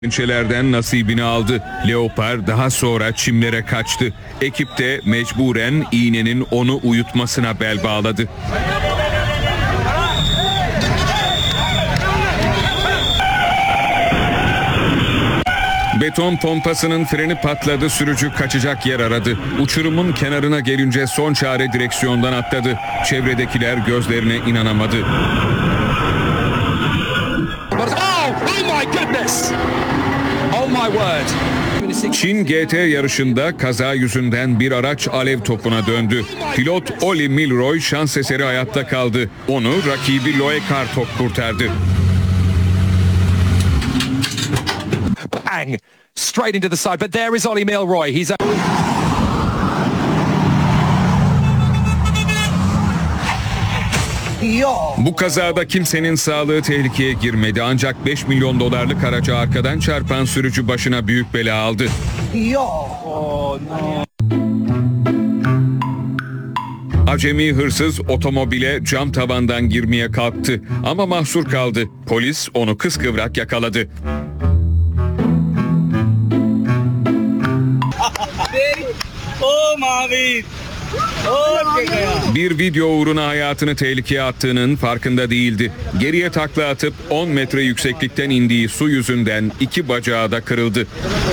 Pençelerden nasibini aldı. Leopar daha sonra çimlere kaçtı. Ekip de mecburen iğnenin onu uyutmasına bel bağladı. Beton pompasının freni patladı, sürücü kaçacak yer aradı. Uçurumun kenarına gelince son çare direksiyondan atladı. Çevredekiler gözlerine inanamadı. Çin GT yarışında kaza yüzünden bir araç alev topuna döndü. Pilot Oli Milroy şans eseri hayatta kaldı. Onu rakibi Loekar Tok kurtardı. Bang! Straight into the side, but there is Oli Milroy. He's Bu kazada kimsenin sağlığı tehlikeye girmedi, ancak 5 milyon dolarlık aracı arkadan çarpan sürücü başına büyük bela aldı. Acemi hırsız otomobile cam tavandan girmeye kalktı ama mahsur kaldı. Polis onu kıskıvrak yakaladı. Bir video uğruna hayatını tehlikeye attığının farkında değildi. Geriye takla atıp 10 metre yükseklikten indiği su yüzünden 2 bacağı da kırıldı.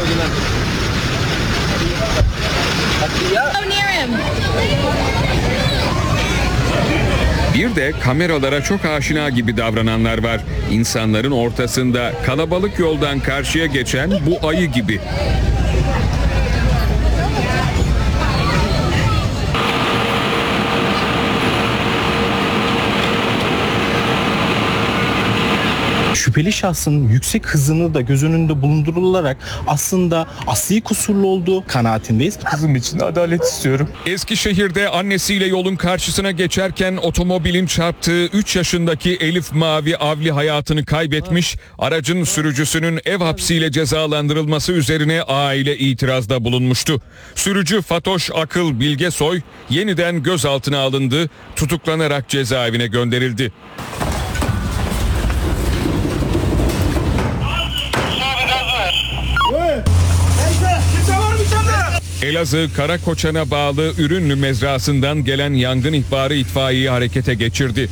Bir de kameralara çok aşina gibi davrananlar var. İnsanların ortasında kalabalık yoldan karşıya geçen bu ayı gibi. Şüpheli şahsın yüksek hızını da göz önünde bulundurularak aslında asli kusurlu olduğu kanaatindeyiz. Kızım için adalet istiyorum. Eskişehir'de annesiyle yolun karşısına geçerken otomobilin çarptığı 3 yaşındaki Elif Mavi Avli hayatını kaybetmiş, aracın sürücüsünün ev hapsiyle cezalandırılması üzerine aile itirazda bulunmuştu. Sürücü Fatoş Akıl Bilgesoy yeniden gözaltına alındı, tutuklanarak cezaevine gönderildi. Elazığ Karakoçan'a bağlı Ürünlü mezrasından gelen yangın ihbarı itfaiyeyi harekete geçirdi.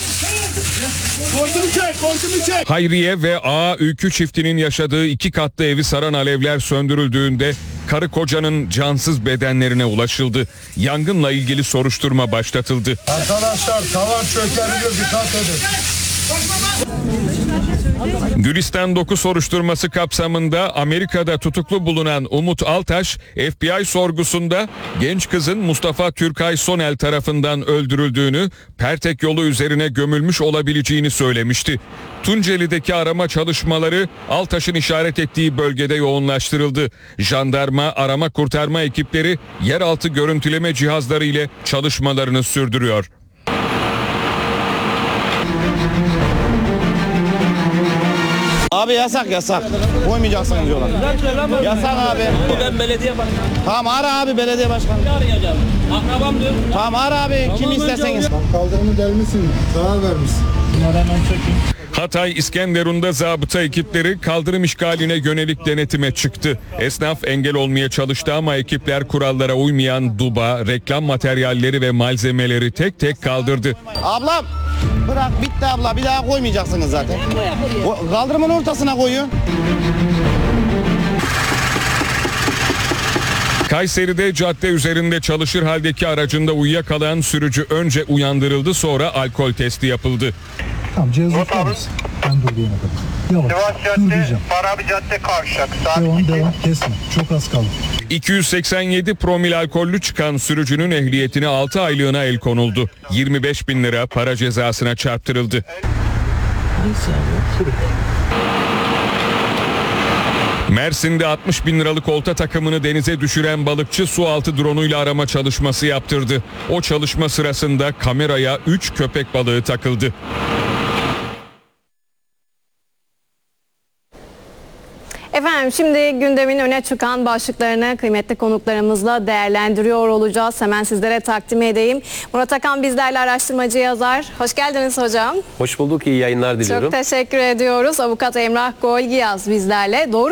Hayriye ve A Ülkü çiftinin yaşadığı 2 katlı evi saran alevler söndürüldüğünde karı kocanın cansız bedenlerine ulaşıldı. Yangınla ilgili soruşturma başlatıldı. Arkadaşlar tavan çökebilir, dikkat edin. Gülistan Doku soruşturması kapsamında Amerika'da tutuklu bulunan Umut Altaş, FBI sorgusunda genç kızın Mustafa Türkay Sonel tarafından öldürüldüğünü, Pertek yolu üzerine gömülmüş olabileceğini söylemişti. Tunceli'deki arama çalışmaları Altaş'ın işaret ettiği bölgede yoğunlaştırıldı. Jandarma, arama kurtarma ekipleri yeraltı görüntüleme cihazları ile çalışmalarını sürdürüyor. Abi yasak. Koymayacaksınız yola. Yasak abi. Ben belediye başkanı. Tamam ara abi belediye başkanı. Arayacağım. Akrabamdır. Tamam ara abi kim isterseniz. Kaldırımı delmişsin, zarar vermişsin. Hatay İskenderun'da zabıta ekipleri kaldırım işgaline yönelik denetime çıktı. Esnaf engel olmaya çalıştı ama ekipler kurallara uymayan duba, reklam materyalleri ve malzemeleri tek tek kaldırdı. Ablam bırak bitti abla, bir daha koymayacaksınız zaten. Kaldırımın ortasına koyun. Kayseri'de cadde üzerinde çalışır haldeki aracında uyuyakalan sürücü önce uyandırıldı, sonra alkol testi yapıldı. Tamam, cihazı tutar mısın? Ben durduğuna kadar. Yavaş, dur diyeceğim. Farabi Cadde kavşak. Devam, kesme. Çok az kaldı. 287 promil alkollü çıkan sürücünün ehliyetine 6 aylığına el konuldu. 25 bin lira para cezasına çarptırıldı. Mersin'de 60 bin liralık olta takımını denize düşüren balıkçı sualtı drone'uyla arama çalışması yaptırdı. O çalışma sırasında kameraya 3 köpek balığı takıldı. Efendim şimdi gündemin öne çıkan başlıklarını kıymetli konuklarımızla değerlendiriyor olacağız. Hemen sizlere takdim edeyim. Murat Akan bizlerle, araştırmacı yazar. Hoş geldiniz hocam. Hoş bulduk, iyi yayınlar diliyorum. Çok teşekkür ediyoruz. Avukat Emrah Golgiyaz bizlerle. Doğru